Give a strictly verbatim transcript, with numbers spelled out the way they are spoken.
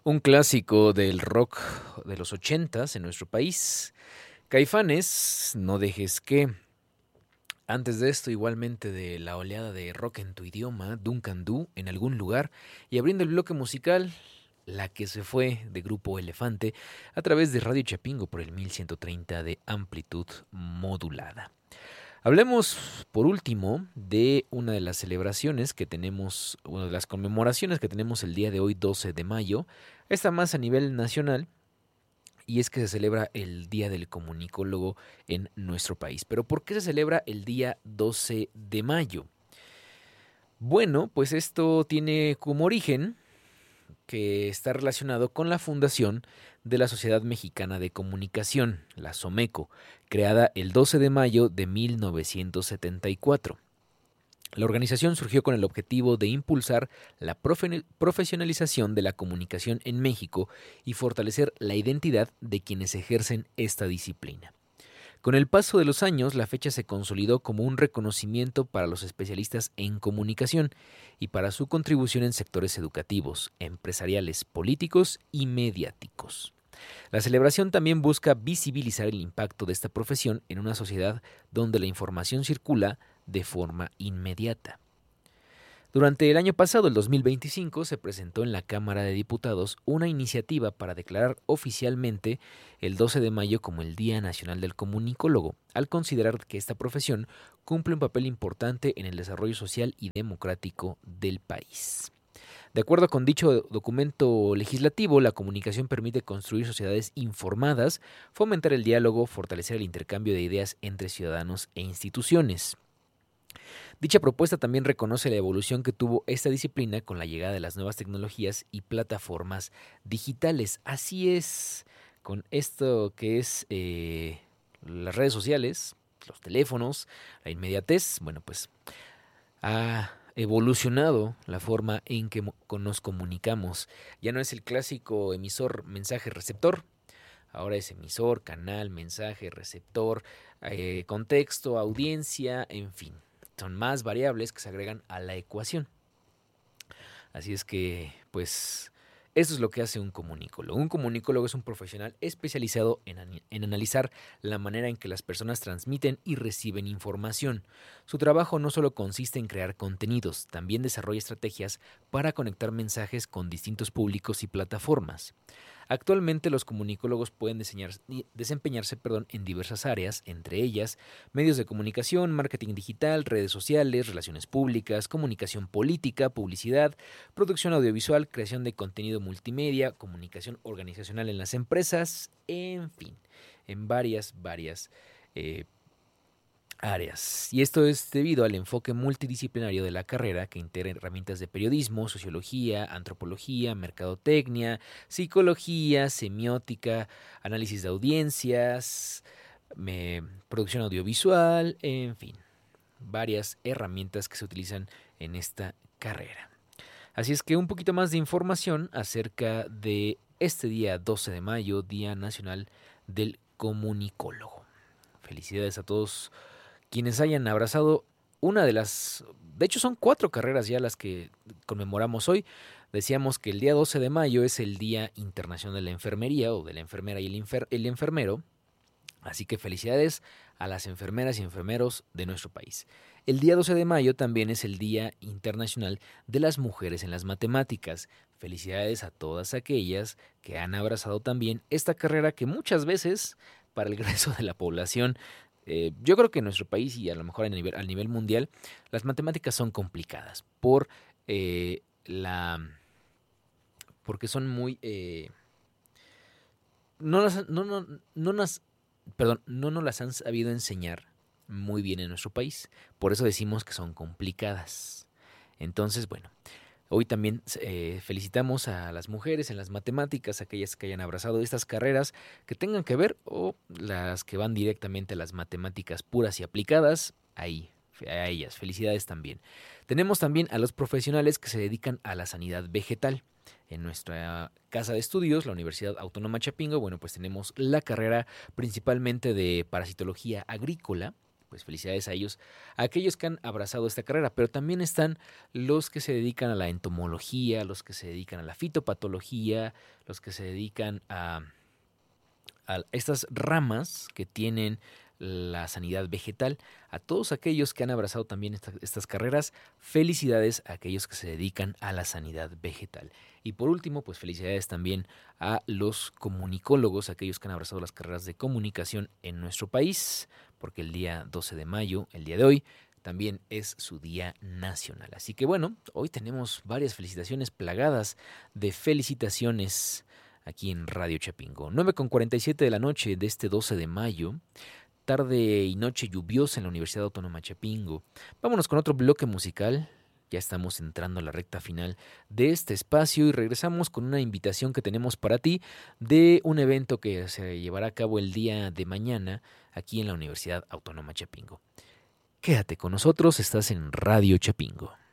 Un clásico del rock de los ochentas en nuestro país. Caifanes, No dejes que. Antes de esto, igualmente de la oleada de rock en tu idioma, Duncan Du, en algún lugar, y abriendo el bloque musical, La que se fue, de Grupo Elefante, a través de Radio Chapingo por el mil ciento treinta de amplitud modulada. Hablemos, por último, de una de las celebraciones que tenemos, una de las conmemoraciones que tenemos el día de hoy, doce de mayo, esta más a nivel nacional, y es que se celebra el Día del Comunicólogo en nuestro país. ¿Pero por qué se celebra el día doce de mayo? Bueno, pues esto tiene como origen que está relacionado con la fundación de la Sociedad Mexicana de Comunicación, la SOMECO, creada el doce de mayo de mil novecientos setenta y cuatro. La organización surgió con el objetivo de impulsar la profe- profesionalización de la comunicación en México y fortalecer la identidad de quienes ejercen esta disciplina. Con el paso de los años, la fecha se consolidó como un reconocimiento para los especialistas en comunicación y para su contribución en sectores educativos, empresariales, políticos y mediáticos. La celebración también busca visibilizar el impacto de esta profesión en una sociedad donde la información circula de forma inmediata. Durante el año pasado, el dos mil veinticinco, se presentó en la Cámara de Diputados una iniciativa para declarar oficialmente el doce de mayo como el Día Nacional del Comunicólogo, al considerar que esta profesión cumple un papel importante en el desarrollo social y democrático del país. De acuerdo con dicho documento legislativo, la comunicación permite construir sociedades informadas, fomentar el diálogo, fortalecer el intercambio de ideas entre ciudadanos e instituciones. Dicha propuesta también reconoce la evolución que tuvo esta disciplina con la llegada de las nuevas tecnologías y plataformas digitales. Así es, con esto que es eh, las redes sociales, los teléfonos, la inmediatez, bueno, pues ha evolucionado la forma en que mo- nos comunicamos. Ya no es el clásico emisor, mensaje, receptor. Ahora es emisor, canal, mensaje, receptor, eh, contexto, audiencia, en fin. Son más variables que se agregan a la ecuación. Así es que, pues, eso es lo que hace un comunicólogo. Un comunicólogo es un profesional especializado en, ani- en analizar la manera en que las personas transmiten y reciben información. Su trabajo no solo consiste en crear contenidos, también desarrolla estrategias para conectar mensajes con distintos públicos y plataformas. Actualmente los comunicólogos pueden diseñar- desempeñarse perdón, en diversas áreas, entre ellas medios de comunicación, marketing digital, redes sociales, relaciones públicas, comunicación política, publicidad, producción audiovisual, creación de contenido multimedia, comunicación organizacional en las empresas, en fin, en varias, varias eh, áreas. Y esto es debido al enfoque multidisciplinario de la carrera que integra herramientas de periodismo, sociología, antropología, mercadotecnia, psicología, semiótica, análisis de audiencias, me- producción audiovisual, en fin, varias herramientas que se utilizan en esta carrera. Así es que un poquito más de información acerca de este día doce de mayo, Día Nacional del Comunicólogo. Felicidades a todos quienes hayan abrazado una de las, de hecho son cuatro carreras ya las que conmemoramos hoy. Decíamos que el día doce de mayo es el Día Internacional de la Enfermería o de la enfermera y el, enfer- el enfermero. Así que felicidades a las enfermeras y enfermeros de nuestro país. El día doce de mayo también es el Día Internacional de las Mujeres en las Matemáticas. Felicidades a todas aquellas que han abrazado también esta carrera que muchas veces para el grueso de la población, eh, yo creo que en nuestro país y a lo mejor a nivel, a nivel mundial, las matemáticas son complicadas por eh, la porque son muy eh, no, las, no, no, no nas- perdón, no nos las han sabido enseñar muy bien en nuestro país. Por eso decimos que son complicadas. Entonces, bueno, hoy también eh, felicitamos a las mujeres en las matemáticas, aquellas que hayan abrazado estas carreras que tengan que ver o las que van directamente a las matemáticas puras y aplicadas. Ahí, a ellas, felicidades también. Tenemos también a los profesionales que se dedican a la sanidad vegetal. En nuestra casa de estudios, la Universidad Autónoma Chapingo, bueno, pues tenemos la carrera principalmente de parasitología agrícola, pues felicidades a ellos, a aquellos que han abrazado esta carrera, pero también están los que se dedican a la entomología, los que se dedican a la fitopatología, los que se dedican a, a estas ramas que tienen la sanidad vegetal. A todos aquellos que han abrazado también esta, estas carreras, felicidades a aquellos que se dedican a la sanidad vegetal. Y por último, pues felicidades también a los comunicólogos, aquellos que han abrazado las carreras de comunicación en nuestro país, porque el día doce de mayo, el día de hoy, también es su día nacional. Así que bueno, hoy tenemos varias felicitaciones plagadas de felicitaciones aquí en Radio Chapingo. nueve con cuarenta y siete de la noche de este doce de mayo. Tarde y noche lluviosa en la Universidad Autónoma Chapingo. Vámonos con otro bloque musical. Ya estamos entrando a la recta final de este espacio y regresamos con una invitación que tenemos para ti de un evento que se llevará a cabo el día de mañana aquí en la Universidad Autónoma Chapingo. Quédate con nosotros, estás en Radio Chapingo.